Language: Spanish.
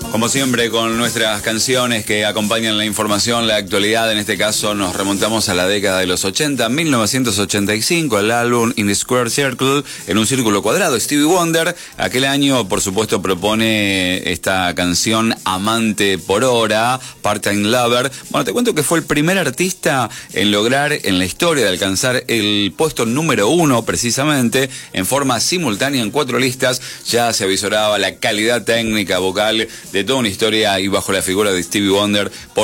Como siempre, con nuestras canciones que acompañan la información, la actualidad. En este caso nos remontamos a la década de los 80, 1985, el álbum In the Square Circle, en un círculo cuadrado. Stevie Wonder, aquel año, por supuesto, propone esta canción Amante por Hora, Part-Time Lover. Bueno, te cuento que fue el primer artista en lograr en la historia de alcanzar el puesto número 1, precisamente, en forma simultánea en 4 listas. Ya se avisoraba la calidad técnica vocal de toda una historia y bajo la figura de Stevie Wonder.